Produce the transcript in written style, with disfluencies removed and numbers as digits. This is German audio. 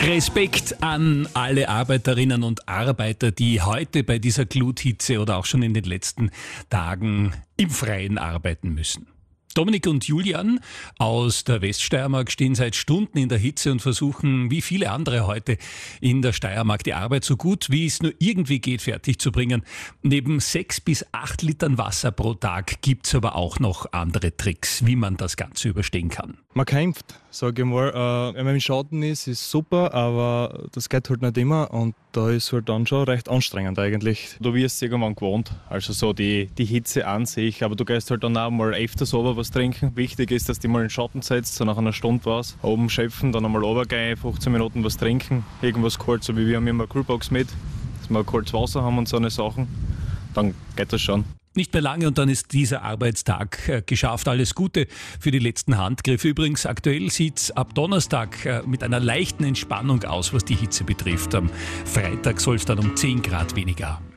Respekt an alle Arbeiterinnen und Arbeiter, die heute bei dieser Gluthitze oder auch schon in den letzten Tagen im Freien arbeiten müssen. Dominik und Julian aus der Weststeiermark stehen seit Stunden in der Hitze und versuchen, wie viele andere heute in der Steiermark, die Arbeit so gut wie es nur irgendwie geht fertig zu bringen. Neben 6 bis 8 Litern Wasser pro Tag gibt's aber auch noch andere Tricks, wie man das Ganze überstehen kann. Man kämpft, sage ich mal. Wenn man im Schatten ist super, aber das geht halt nicht immer und da ist halt dann schon recht anstrengend eigentlich. Du wirst es irgendwann gewohnt, also so die Hitze an sich, aber du gehst halt dann auch mal öfters runter was trinken. Wichtig ist, dass du mal in den Schatten setzt, so nach einer Stunde was, oben schöpfen, dann einmal runtergehen, 15 Minuten was trinken, irgendwas kalt, so wie wir haben immer eine Kühlbox mit, dass wir kaltes Wasser haben und so eine Sachen, dann geht das schon. Nicht mehr lange und dann ist dieser Arbeitstag geschafft. Alles Gute für die letzten Handgriffe. Übrigens, aktuell sieht's ab Donnerstag mit einer leichten Entspannung aus, was die Hitze betrifft. Am Freitag soll es dann um 10 Grad weniger